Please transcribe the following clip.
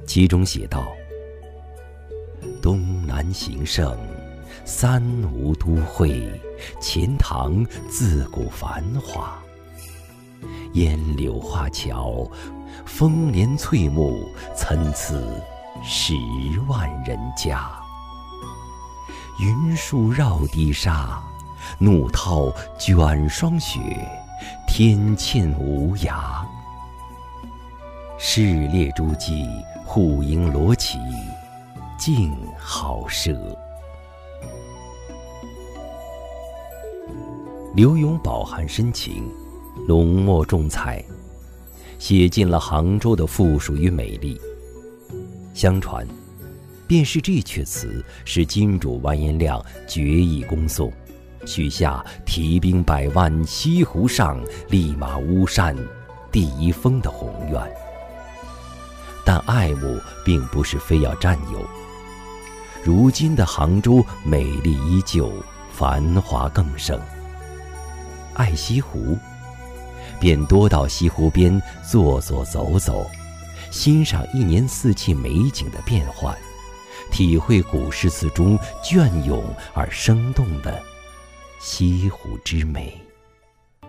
其中写道：东南形胜，三吴都会，钱塘自古繁华。烟柳画桥，风帘翠幕，参差10万人家。云树绕堤沙，怒涛卷霜雪，天堑无涯。士列诸骑，户迎罗绮，竞好射。柳永饱含深情，浓墨重彩，写尽了杭州的富庶与美丽。相传，便是这阙词使金主完颜亮决意攻宋，许下提兵100万，西湖上，立马巫山第一峰的宏愿。但爱慕并不是非要占有。如今的杭州美丽依旧，繁华更盛。爱西湖，便多到西湖边坐坐走走，欣赏一年四季美景的变幻，体会古诗词中隽永而生动的西湖之美。